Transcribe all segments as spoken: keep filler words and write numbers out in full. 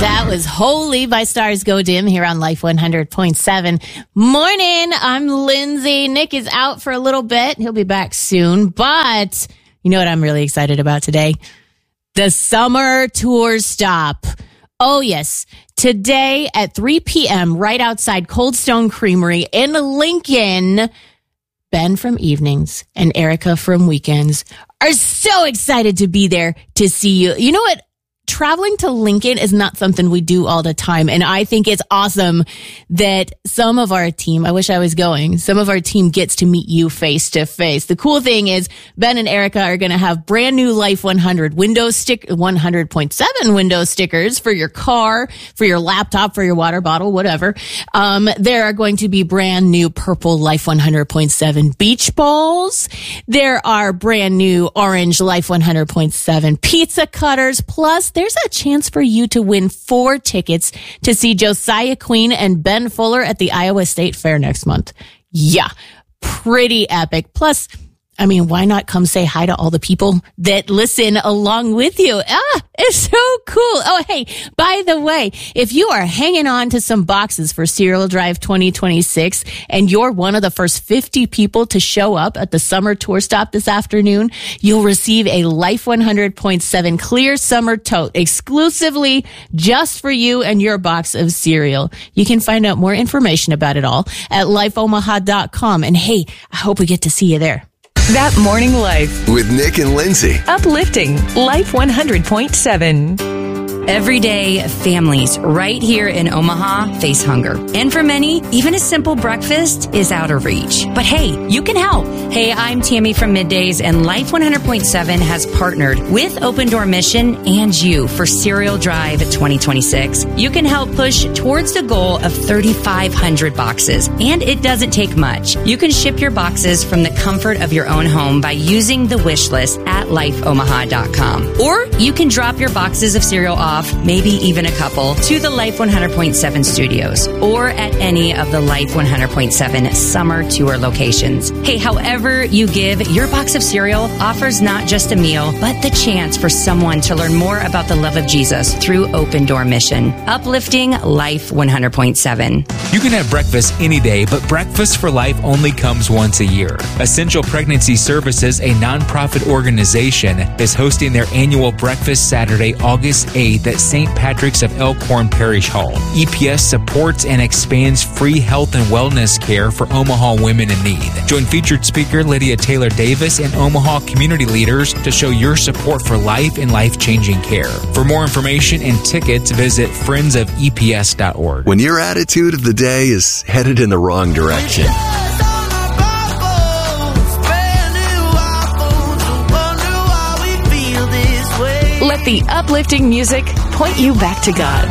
That was Holy by Stars Go Dim here on Life one hundred point seven. Morning, I'm Lindsay. Nick is out for a little bit. He'll be back soon. But you know what I'm really excited about today? The summer tour stop. Oh, yes. Today at three p.m. right outside Cold Stone Creamery in Lincoln, Ben from Evenings and Erica from Weekends are so excited to be there to see you. You know what? Traveling to Lincoln is not something we do all the time. And I think it's awesome that some of our team, I wish I was going, some of our team gets to meet you face to face. The cool thing is Ben and Erica are going to have brand new Life one hundred Windows stick, one hundred point seven Windows stickers for your car, for your laptop, for your water bottle, whatever. Um, there are going to be brand new purple Life one hundred point seven beach balls. There are brand new orange Life one hundred point seven pizza cutters. Plus, there's a chance for you to win four tickets to see Josiah Queen and Ben Fuller at the Iowa State Fair next month. Yeah, pretty epic. Plus, I mean, why not come say hi to all the people that listen along with you? Ah, it's so cool. Oh, hey, by the way, if you are hanging on to some boxes for Cereal Drive twenty twenty-six and you're one of the first fifty people to show up at the summer tour stop this afternoon, you'll receive a Life one hundred point seven clear summer tote exclusively just for you and your box of cereal. You can find out more information about it all at life omaha dot com. And hey, I hope we get to see you there. That Morning Life with Nick and Lindsay. Uplifting Life one hundred point seven. Everyday families right here in Omaha face hunger. And for many, even a simple breakfast is out of reach. But hey, you can help. Hey, I'm Tammy from Middays, and Life one hundred point seven has partnered with Open Door Mission and you for Cereal Drive twenty twenty-six. You can help push towards the goal of thirty-five hundred boxes, and it doesn't take much. You can ship your boxes from the comfort of your own home by using the wish list at life omaha dot com. Or you can drop your boxes of cereal off, maybe even a couple, to the Life one hundred point seven studios or at any of the Life one hundred point seven summer tour locations. Hey, however you give, your box of cereal offers not just a meal, but the chance for someone to learn more about the love of Jesus through Open Door Mission. Uplifting Life one hundred point seven. You can have breakfast any day, but Breakfast for Life only comes once a year. Essential Pregnancy Services, a nonprofit organization, is hosting their annual breakfast Saturday, August eighth at Saint Patrick's of Elkhorn Parish Hall. E P S supports and expands free health and wellness care for Omaha women in need. Join featured speaker Lydia Taylor Davis and Omaha community leaders to show your support for life and life-changing care. For more information and tickets, visit friends of e p s dot org. When your attitude of the day is headed in the wrong direction, let the uplifting music point you back to God.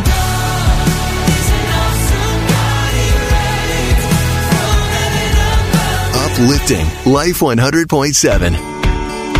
Uplifting Life one hundred point seven.